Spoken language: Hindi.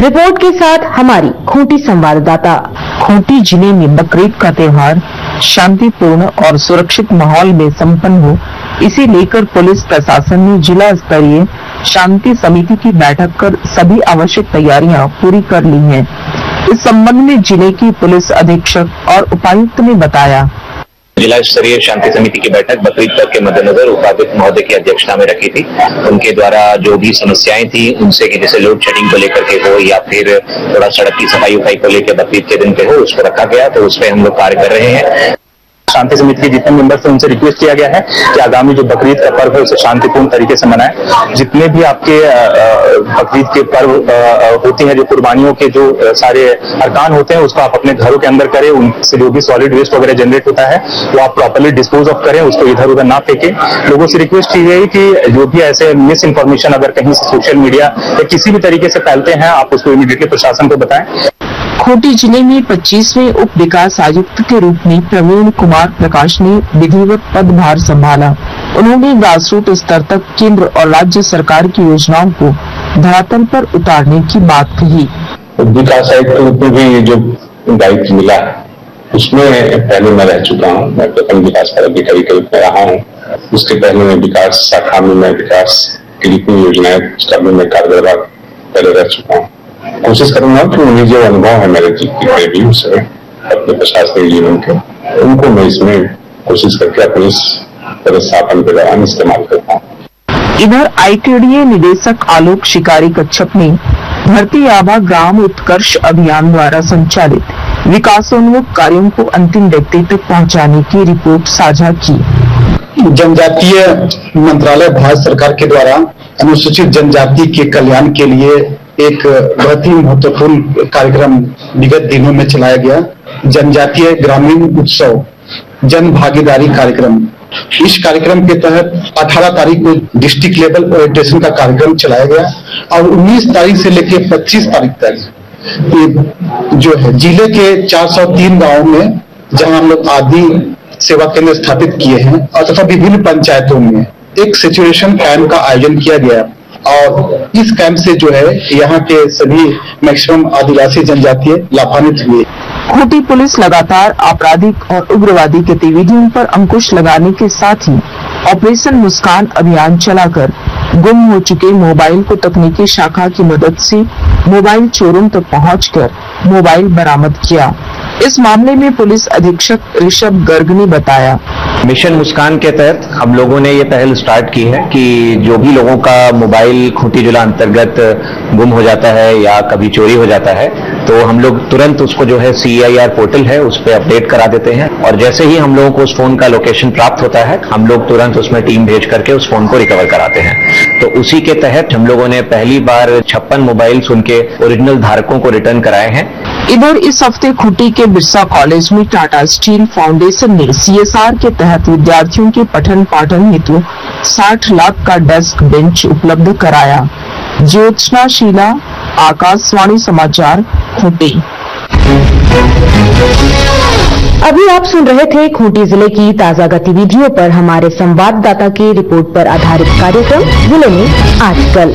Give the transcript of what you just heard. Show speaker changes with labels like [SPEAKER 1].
[SPEAKER 1] रिपोर्ट के साथ हमारी खूंटी संवाददाता।
[SPEAKER 2] खूंटी जिले में बकरीद का त्योहार शांतिपूर्ण और सुरक्षित माहौल में संपन्न हो, इसे लेकर पुलिस प्रशासन ने जिला स्तरीय शांति समिति की बैठक कर सभी आवश्यक तैयारियां पूरी कर ली हैं। इस संबंध में जिले की पुलिस अधीक्षक और उपायुक्त ने बताया।
[SPEAKER 3] जिला स्तरीय शांति समिति की बैठक बकरीद पर्व के मद्देनजर उपायुक्त महोदय की अध्यक्षता में रखी थी। उनके द्वारा जो भी समस्याएं थी उनसे कि जैसे लोड शेडिंग को लेकर के हो या फिर थोड़ा सड़क की सफाई उफाई को लेकर बकरीद के दिन पे हो, उसको रखा गया, तो उस पर हम लोग कार्य कर रहे हैं। शांति समिति के जितने मेंबर्स हैं उनसे रिक्वेस्ट किया गया है कि आगामी जो बकरीद का पर्व है उसे शांतिपूर्ण तरीके से मनाएं। जितने भी आपके बकरीद के पर्व होती हैं, जो कुर्बानियों के जो सारे अरकान होते हैं, उसको आप अपने घरों के अंदर करें। उनसे जो भी सॉलिड वेस्ट वगैरह जनरेट होता है वो आप प्रॉपर्ली डिस्पोज ऑफ करें, उसको इधर उधर ना फेंकें। लोगों से रिक्वेस्ट की गई कि जो भी ऐसे मिस इन्फॉर्मेशन अगर कहीं से सोशल मीडिया या किसी भी तरीके से फैलते हैं, आप उसको इमीडिएटली प्रशासन को बताएं।
[SPEAKER 2] खूंटी जिले में 25वें उप विकास आयुक्त के रूप में प्रवीण कुमार प्रकाश ने विधिवत पदभार संभाला। उन्होंने ग्रासरूट स्तर तक केंद्र और राज्य सरकार की योजनाओं को धरातल पर उतारने की बात कही।
[SPEAKER 4] विकास आयुक्त के रूप में भी जो दायित्व मिला है उसमें पहले मैं रह चुका हूँ। मैं प्रथम विकास पदाधिकारी के रूप में रहा हूँ। उसके पहले मैं विकास शाखा में मैं विकास की जितनी योजनाएं उसका भी मैं कार्यभार पहले रह चुका हूँ। कोशिश करूंगा कि उन्हें जो अनुभव है मेरे जितने भी उससे अपने प्रशासनिक जीवन के, उनको मैं इसमें कोशिश करके अपने इस पदस्थापन के दौरान इस्तेमाल करता हूँ।
[SPEAKER 2] इधर आईटीडीए निदेशक आलोक शिकारी कच्छप ने धरती आभा ग्राम उत्कर्ष अभियान द्वारा संचालित विकासोन्मुख कार्यों को अंतिम व्यक्ति तक पहुंचाने की रिपोर्ट साझा की।
[SPEAKER 5] जनजातीय मंत्रालय भारत सरकार के द्वारा अनुसूचित जनजाति के कल्याण के लिए एक बहुत ही महत्वपूर्ण कार्यक्रम विगत दिनों में चलाया गया। जनजातीय ग्रामीण उत्सव जन भागीदारी कार्यक्रम। इस कार्यक्रम के तहत 18 तारीख को डिस्ट्रिक्ट लेवल ओरिएंटेशन का कार्यक्रम चलाया गया और 19 तारीख से लेकर 25 तारीख तक जो है जिले के 403 गांवों में, जहां हम लोग आदि सेवा केंद्र स्थापित किए हैं और तथा विभिन्न पंचायतों में एक सिचुएशन कैंप का आयोजन किया गया और इस कैंप से जो है यहाँ के सभी मैक्सिमम आदिवासी जनजातीय लाभान्वित हुए।
[SPEAKER 2] खूंटी पुलिस लगातार आपराधिक और उग्रवादी गतिविधियों पर अंकुश लगाने के साथ ही ऑपरेशन मुस्कान अभियान चलाकर गुम हो चुके मोबाइल को तकनीकी शाखा की मदद से मोबाइल चोरों तक पहुंचकर मोबाइल बरामद किया। इस मामले में पुलिस अधीक्षक ऋषभ गर्ग ने बताया।
[SPEAKER 3] मिशन मुस्कान के तहत हम लोगों ने ये पहल स्टार्ट की है कि जो भी लोगों का मोबाइल खूंटी जिला अंतर्गत गुम हो जाता है या कभी चोरी हो जाता है, तो हम लोग तुरंत उसको जो है CIR पोर्टल है उस पर अपडेट करा देते हैं और जैसे ही हम लोगों को उस फोन का लोकेशन प्राप्त होता है, हम लोग तुरंत उसमें टीम भेज करके उस फोन को रिकवर कराते हैं। तो उसी के तहत हम लोगों ने पहली बार 56 मोबाइल्स उनके ओरिजिनल धारकों को रिटर्न कराए हैं।
[SPEAKER 2] इधर इस हफ्ते खूंटी के बिरसा कॉलेज में टाटा स्टील फाउंडेशन ने CSR के तहत विद्यार्थियों के पठन पाठन हेतु 60 लाख का डेस्क बेंच उपलब्ध कराया। ज्योत्सना शीला, आकाशवाणी समाचार, खूंटी।
[SPEAKER 1] अभी आप सुन रहे थे खूंटी जिले की ताजा गतिविधियों पर हमारे संवाददाता की रिपोर्ट पर आधारित कार्यक्रम जिले में आजकल।